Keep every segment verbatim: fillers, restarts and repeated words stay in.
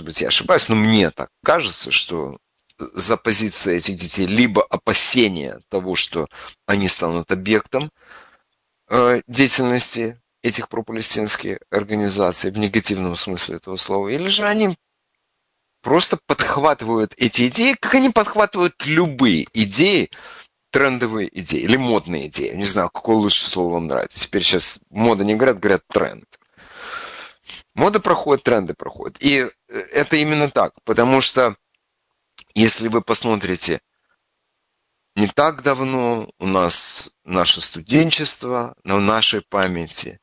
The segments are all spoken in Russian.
может быть, я ошибаюсь, но мне так кажется, что за позицией этих детей либо опасение того, что они станут объектом э, деятельности этих пропалестинских организаций в негативном смысле этого слова, или же они просто подхватывают эти идеи, как они подхватывают любые идеи, трендовые идеи или модные идеи. Не знаю, какое лучшее слово вам нравится. Теперь сейчас мода не говорят, говорят тренд. Мода проходит, тренды проходят. И это именно так, потому что если вы посмотрите, не так давно у нас наше студенчество, на нашей памяти,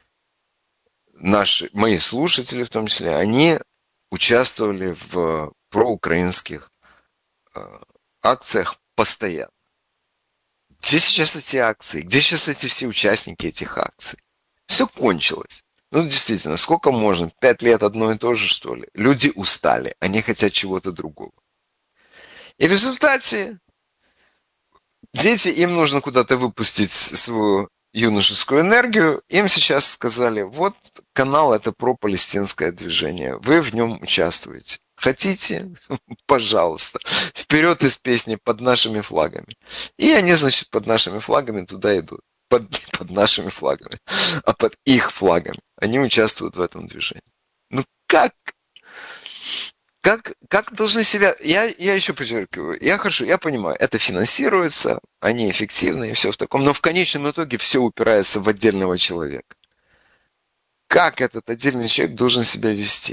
наши, мои слушатели в том числе, они участвовали в проукраинских э, акциях постоянно. Где сейчас эти акции? Где сейчас эти все участники этих акций? Все кончилось. Ну, действительно, сколько можно? Пять лет одно и то же, что ли? Люди устали, они хотят чего-то другого. И в результате дети, им нужно куда-то выпустить свою юношескую энергию. Им сейчас сказали, вот канал это пропалестинское движение, вы в нем участвуете. Хотите? Пожалуйста. Вперед из песни под нашими флагами. И они, значит, под нашими флагами туда идут. Под, под нашими флагами. А под их флагами. Они участвуют в этом движении. Ну как? Как, как должны себя... Я, я еще подчеркиваю. Я хорошо, я понимаю, это финансируется, они эффективны и все в таком. Но в конечном итоге все упирается в отдельного человека. Как этот отдельный человек должен себя вести?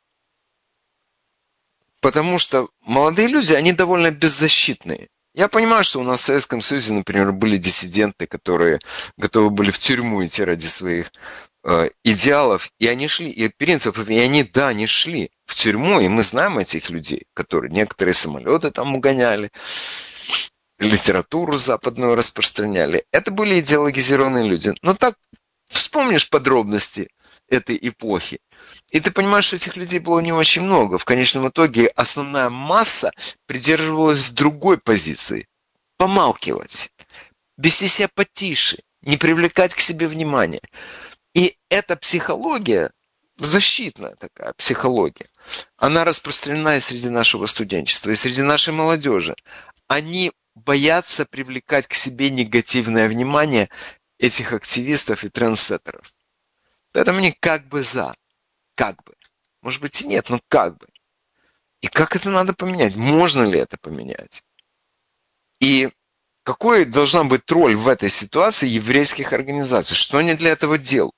Потому что молодые люди, они довольно беззащитные. Я понимаю, что у нас в Советском Союзе, например, были диссиденты, которые готовы были в тюрьму идти ради своих э, идеалов, и они шли, и принципов, и они, да, они шли в тюрьму, и мы знаем этих людей, которые некоторые самолеты там угоняли, литературу западную распространяли. Это были идеологизированные люди. Но так вспомнишь подробности этой эпохи, и ты понимаешь, что этих людей было не очень много. В конечном итоге основная масса придерживалась другой позиции. Помалкивать, вести себя потише, не привлекать к себе внимания. И эта психология, защитная такая психология, она распространена и среди нашего студенчества, и среди нашей молодежи. Они боятся привлекать к себе негативное внимание этих активистов и трендсеттеров. Поэтому они как бы за. Как бы. Может быть и нет, но как бы. И как это надо поменять? Можно ли это поменять? И какой должна быть роль в этой ситуации еврейских организаций? Что они для этого делают?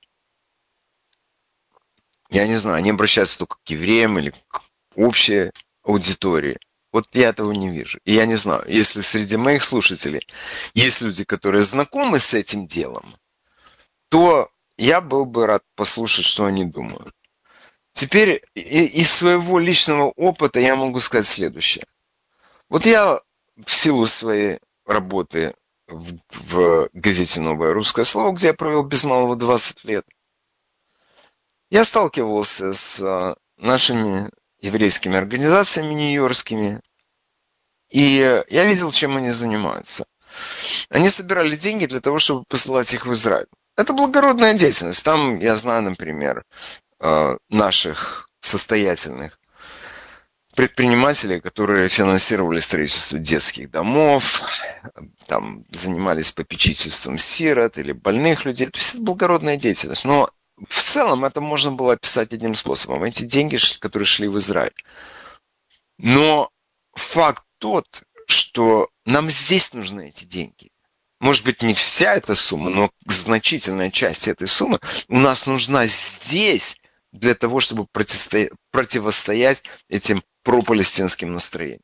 Я не знаю, они обращаются только к евреям или к общей аудитории. Вот я этого не вижу. И я не знаю, если среди моих слушателей есть люди, которые знакомы с этим делом, то я был бы рад послушать, что они думают. Теперь из своего личного опыта я могу сказать следующее. Вот я в силу своей работы в, в газете «Новое русское слово», где я провел без малого двадцать лет, я сталкивался с нашими еврейскими организациями нью-йоркскими, и я видел, чем они занимаются. Они собирали деньги для того, чтобы посылать их в Израиль. Это благородная деятельность. Там, я знаю, например, наших состоятельных предпринимателей, которые финансировали строительство детских домов, там, занимались попечительством сирот или больных людей. То есть это благородная деятельность. Но в целом это можно было описать одним способом. Эти деньги, которые шли в Израиль. Но факт тот, что нам здесь нужны эти деньги. Может быть, не вся эта сумма, но значительная часть этой суммы у нас нужна здесь для того, чтобы противостоять этим пропалестинским настроениям.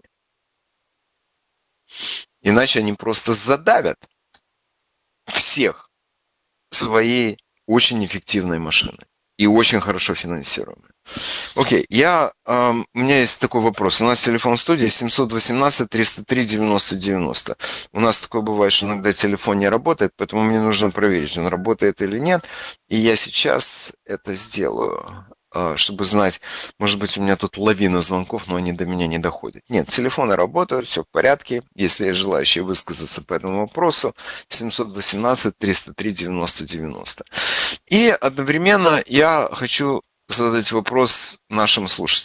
Иначе они просто задавят всех своей очень эффективной машиной и очень хорошо финансируемой. Окей, я, э, у меня есть такой вопрос. У нас телефон в студии семь один восемь триста три девяносто девяносто. У нас такое бывает, что иногда телефон не работает, поэтому мне нужно проверить, он работает или нет. И я сейчас это сделаю, э, чтобы знать, может быть, у меня тут лавина звонков, но они до меня не доходят. Нет, телефоны работают, все в порядке. Если есть желающие высказаться по этому вопросу, семь один восемь триста три девяносто девяносто. И одновременно я хочу задать вопрос нашим слушателям.